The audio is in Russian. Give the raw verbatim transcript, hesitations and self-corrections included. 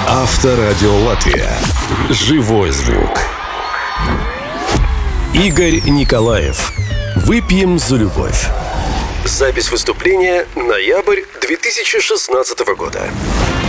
Авторадио Латвия. Живой звук. Игорь Николаев. «Выпьем за любовь». Запись выступления ноябрь две тысячи шестнадцатого года.